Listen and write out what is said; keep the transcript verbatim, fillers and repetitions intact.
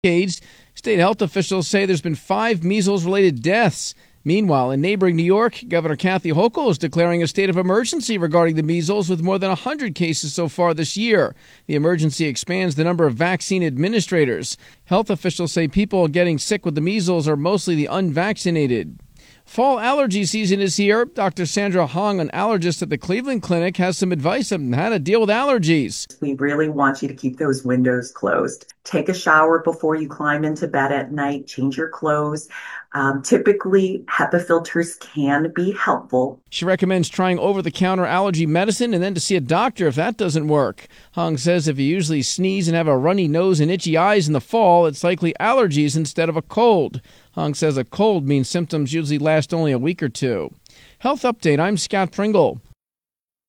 decades. State health officials say there's been five measles-related deaths. Meanwhile, in neighboring New York, Governor Kathy Hochul is declaring a state of emergency regarding the measles with more than one hundred cases so far this year. The emergency expands the number of vaccine administrators. Health officials say people getting sick with the measles are mostly the unvaccinated. Fall allergy season is here. Doctor Sandra Hong, an allergist at the Cleveland Clinic, has some advice on how to deal with allergies. We really want you to keep those windows closed. Take a shower before you climb into bed at night. Change your clothes. Um, typically, HEPA filters can be helpful. She recommends trying over-the-counter allergy medicine and then to see a doctor if that doesn't work. Hong says if you usually sneeze and have a runny nose and itchy eyes in the fall, it's likely allergies instead of a cold. Hong says a cold means symptoms usually last only a week or two. Health Update, I'm Scott Pringle.